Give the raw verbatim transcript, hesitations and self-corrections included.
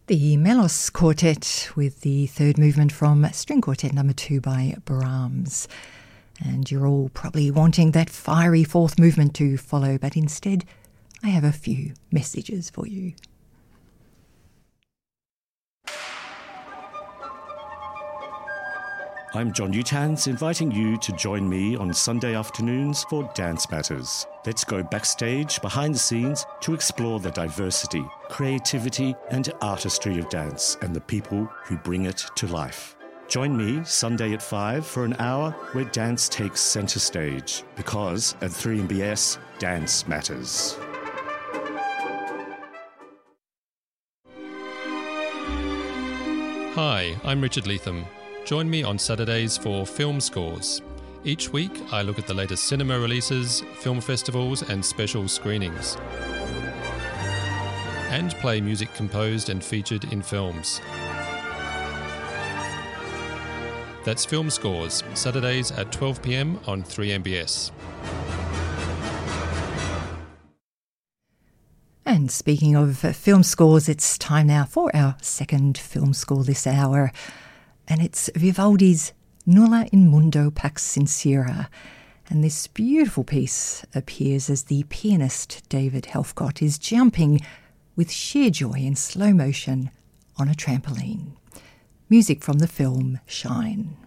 The Melos Quartet with the third movement from String Quartet number two by Brahms. And you're all probably wanting that fiery fourth movement to follow, but instead I have a few messages for you. I'm John Utans, inviting you to join me on Sunday afternoons for Dance Matters. Let's go backstage, behind the scenes, to explore the diversity, creativity and artistry of dance and the people who bring it to life. Join me Sunday at five for an hour where dance takes centre stage, because at three M B S, dance matters. Hi, I'm Richard Leatham. Join me on Saturdays for Film Scores. Each week, I look at the latest cinema releases, film festivals and special screenings. And play music composed and featured in films. That's Film Scores, Saturdays at twelve p m on three M B S. And speaking of film scores, it's time now for our second film score this hour. And it's Vivaldi's Nulla in Mundo Pax Sincera. And this beautiful piece appears as the pianist David Helfgott is jumping with sheer joy in slow motion on a trampoline. Music from the film Shine.